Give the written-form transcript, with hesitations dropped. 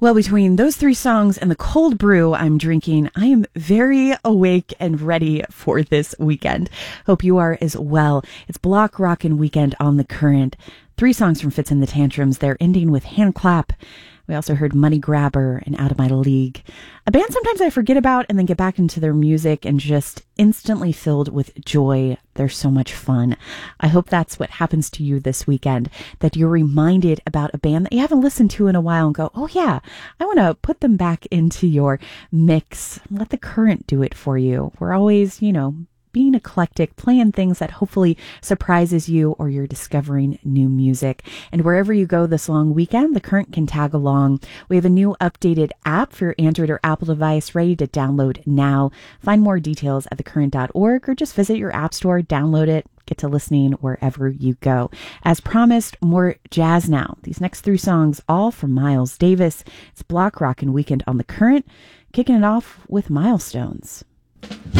Well, between those three songs and the cold brew I'm drinking, I am very awake and ready for this weekend. Hope you are as well. It's Block Rockin' Weekend on The Current. 3 songs from Fitz and the Tantrums. They're ending with Hand Clap. We also heard Money Grabber and Out of My League. A band sometimes I forget about and then get back into their music and just instantly filled with joy. They're so much fun. I hope that's what happens to you this weekend, that you're reminded about a band that you haven't listened to in a while and go, oh yeah, I want to put them back into your mix. Let the current do it for you. We're always, being eclectic, playing things that hopefully surprises you or you're discovering new music. And wherever you go this long weekend, The Current can tag along. We have a new updated app for your Android or Apple device ready to download now. Find more details at thecurrent.org or just visit your app store, download it, get to listening wherever you go. As promised, more jazz now. These next 3 songs, all from Miles Davis. It's Block Rockin' Weekend on The Current, kicking it off with Milestones.